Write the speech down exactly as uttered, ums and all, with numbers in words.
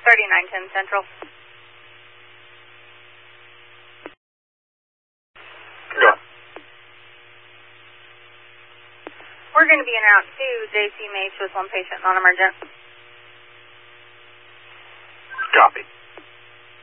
thirty-nine ten Central. Yeah. We're going to be in route two, J C M H with one patient, non-emergent. Copy.